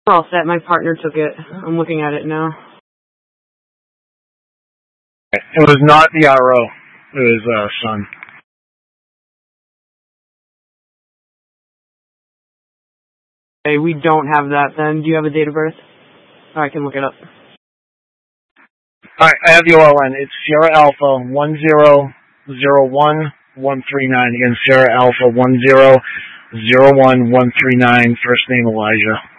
We're all set. My partner took it. I'm looking at it now. It was not the RO. It was son. Hey, we don't have that then. Do you have a date of birth? Oh, I can look it up. Alright, I have the OLN. It's Sierra Alpha 1001139. Again, Sierra Alpha 1001139. First name Elijah.